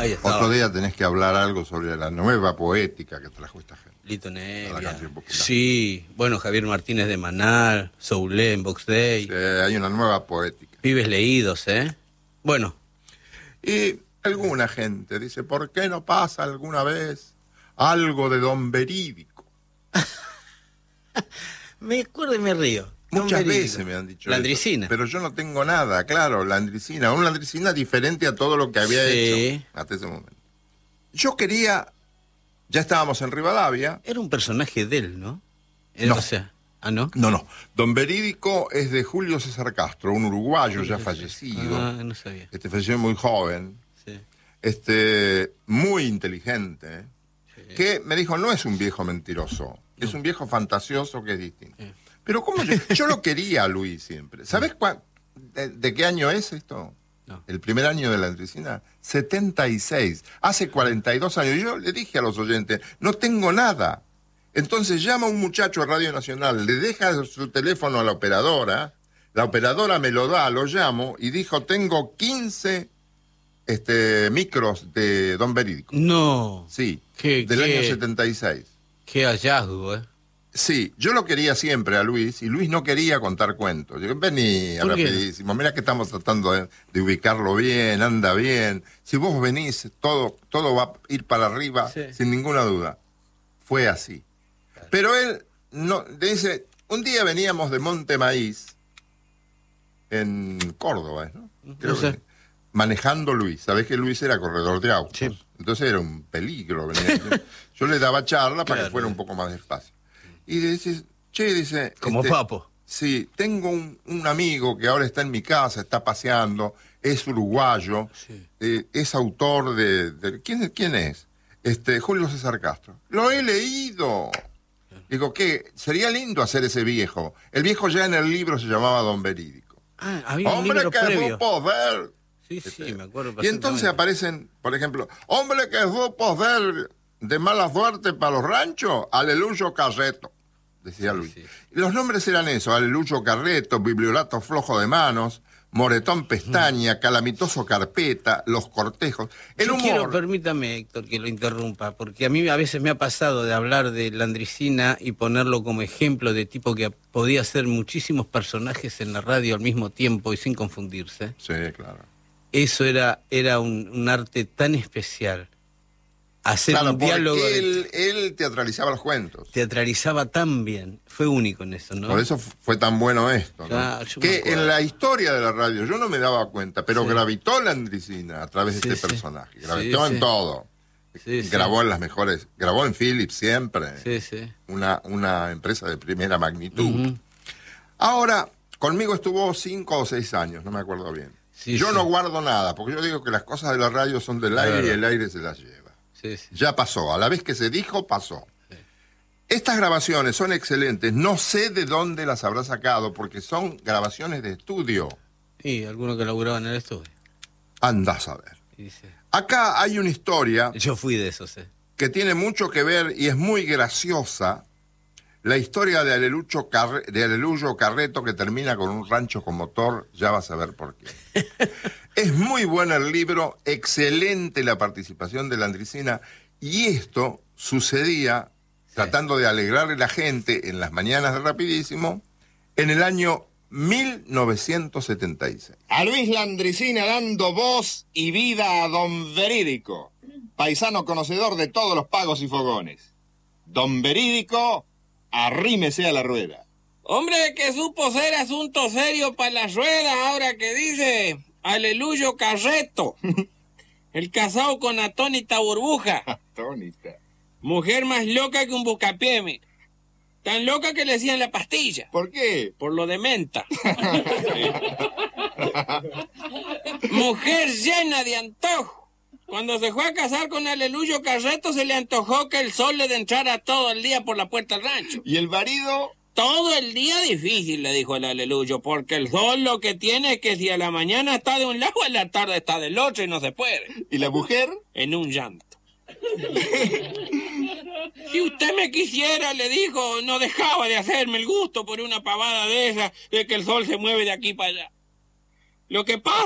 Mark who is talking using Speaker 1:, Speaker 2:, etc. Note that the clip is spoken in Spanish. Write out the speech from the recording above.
Speaker 1: Ahí está.
Speaker 2: Otro día tenés que hablar algo sobre la nueva poética que trajo esta gente.
Speaker 1: Lito Nevia.
Speaker 2: La canción popular.
Speaker 1: Sí, bueno, Javier Martínez de Manal, Soulé en Box Day.
Speaker 2: Sí, hay una nueva poética.
Speaker 1: Pibes leídos, ¿eh? Bueno.
Speaker 2: Y alguna gente dice, ¿por qué no pasa alguna vez algo de Don Verídico?
Speaker 1: Me acuerdo y me río.
Speaker 2: Muchas veces me han dicho
Speaker 1: Landricina.
Speaker 2: eso, pero yo no tengo nada, claro, Landricina. Una Landricina diferente a todo lo que había hecho hasta ese momento. Yo quería, ya estábamos en Rivadavia.
Speaker 1: Era un personaje de él, ¿no?
Speaker 2: No.
Speaker 1: O sea, ¿no?
Speaker 2: No. Don Verídico es de Julio César Castro, un uruguayo ya fallecido.
Speaker 1: Ah, no sabía.
Speaker 2: Falleció muy joven.
Speaker 1: Sí.
Speaker 2: Muy inteligente.
Speaker 1: Sí.
Speaker 2: Que me dijo, no es un viejo mentiroso, es un viejo fantasioso que es distinto.
Speaker 1: Sí.
Speaker 2: Pero ¿cómo yo lo quería a Luis siempre? ¿Sabés de qué año es esto?
Speaker 1: No.
Speaker 2: El primer año de la Landricina, 76. Hace 42 años. Yo le dije a los oyentes, no tengo nada. Entonces llama un muchacho a Radio Nacional, le deja su teléfono a la operadora me lo da, lo llamo y dijo, tengo 15 micros de Don Verídico.
Speaker 1: No.
Speaker 2: Sí, del año 76.
Speaker 1: Qué hallazgo, ¿eh?
Speaker 2: Sí, yo lo quería siempre a Luis, y Luis no quería contar cuentos. Yo, vení, rapidísimo, mirá que estamos tratando de ubicarlo bien, anda bien. Si vos venís, todo va a ir para arriba, sin ninguna duda. Fue así. Claro. Pero él no dice, un día veníamos de Monte Maíz, en Córdoba, ¿no? Creo que, manejando Luis. Sabés que Luis era corredor de autos. Sí. Entonces era un peligro. Yo le daba charla para que fuera un poco más despacio. Y dice, dice...
Speaker 1: Como Papo.
Speaker 2: Sí, tengo un amigo que ahora está en mi casa, está paseando, es uruguayo, es autor de ¿quién es? Julio César Castro. Lo he leído. Digo, ¿qué? Sería lindo hacer ese viejo. El viejo ya en el libro se llamaba Don Verídico.
Speaker 1: Ah, había un
Speaker 2: hombre
Speaker 1: libro
Speaker 2: que
Speaker 1: previo.
Speaker 2: supo ver.
Speaker 1: Sí, me acuerdo.
Speaker 2: Y entonces aparecen, por ejemplo, hombre que supo ver de mala suerte para los ranchos, Aleluyo Carreto. Decía Luis. Sí. Los nombres eran eso, Aleluyo Carreto, Bibliolato Flojo de Manos, Moretón Pestaña, Calamitoso Carpeta, Los Cortejos. El humor...
Speaker 1: Permítame, Héctor, que lo interrumpa, porque a mí a veces me ha pasado de hablar de Landricina y ponerlo como ejemplo de tipo que podía hacer muchísimos personajes en la radio al mismo tiempo y sin confundirse.
Speaker 2: Sí, claro.
Speaker 1: Eso era un arte tan especial. Hacer un diálogo.
Speaker 2: Él teatralizaba los cuentos.
Speaker 1: Teatralizaba tan bien. Fue único en eso, ¿no?
Speaker 2: Por eso fue tan bueno esto, ¿no? Que en la historia de la radio yo no me daba cuenta, pero gravitó Landricina a través de este personaje. Gravitó en todo. Grabó en las mejores. Grabó en Philips siempre. Una empresa de primera magnitud. Ahora, conmigo estuvo 5 o 6 años, no me acuerdo bien. Yo no guardo nada, porque yo digo que las cosas de la radio son del aire y el aire se las lleva. Ya pasó, a la vez que se dijo, pasó. Estas grabaciones son excelentes, no sé de dónde las habrá sacado, porque son grabaciones de estudio.
Speaker 1: Y algunos que laburaban en el estudio.
Speaker 2: Andás a ver. Acá hay una historia...
Speaker 1: Yo fui de esos,
Speaker 2: que tiene mucho que ver y es muy graciosa. La historia de Aleluyo Carreto, que termina con un rancho con motor, ya vas a ver por qué. Es muy bueno el libro, excelente la participación de Landricina, y esto sucedía, tratando de alegrarle a la gente en las mañanas de Rapidísimo, en el año 1976.
Speaker 3: A Luis Landricina dando voz y vida a Don Verídico, paisano conocedor de todos los pagos y fogones. Don Verídico... arrímese a la rueda.
Speaker 4: Hombre que supo ser asunto serio para la rueda, ahora que dice Aleluyo Carreto. El casado con Atónita Burbuja.
Speaker 3: Atónita.
Speaker 4: Mujer más loca que un buscapié, mira. Tan loca que le decían la pastilla.
Speaker 3: ¿Por qué?
Speaker 4: Por lo de menta. Mujer llena de antojo. Cuando se fue a casar con Aleluyo Carreto, se le antojó que el sol le entrara todo el día por la puerta del rancho.
Speaker 3: ¿Y el marido?
Speaker 4: Todo el día difícil, le dijo el Aleluyo, porque el sol lo que tiene es que si a la mañana está de un lado, a la tarde está del otro y no se puede.
Speaker 3: ¿Y la mujer?
Speaker 4: En un llanto. Si usted me quisiera, le dijo, no dejaba de hacerme el gusto por una pavada de esa, de que el sol se mueve de aquí para allá. Lo que pasa